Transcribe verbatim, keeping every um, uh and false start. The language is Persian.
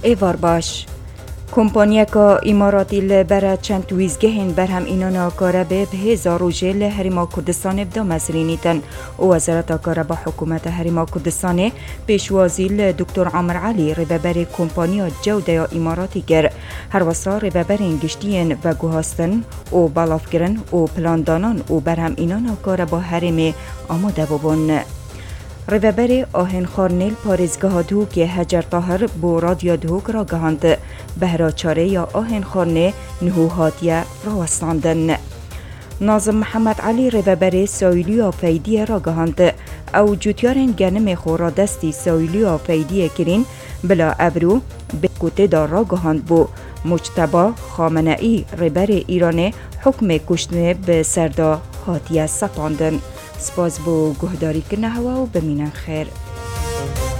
ایوار باش کمپانیا که اماراتی لبره چند تویزگهین برهم اینانا کاره به به هزار جل هریما کردستان بدا مسرینیتن و وزارت کاره با حکومت هریما کردستان پیشوازی دکتر عامر علی رببر کمپانیا جوده یا اماراتی گر هر وصا رببر انگشتین و گوهاستن و بالافگرن و پلاندانان و برهم اینانا کاره با هرم آماده ببون. رببر آهن خارنیل پارزگاه دوک هجر طاهر بو رادیو دوک را گهاند بهراچاره یا آهن خارنه نهوهاتیه را وستاندن. ناظم محمد علی رببر سایلیا فیدیه را گهاند او جوتیارن گنم خورا دستی سایلیا فیدیه کرین بلا ابرو به کته دار را گهاند بو. مجتبا خامنه‌ای ربر ایران حکم کشتنه به سردا هاتیه ستاندن. سپاس بو گهداری کنه هوا و بمینن خیر.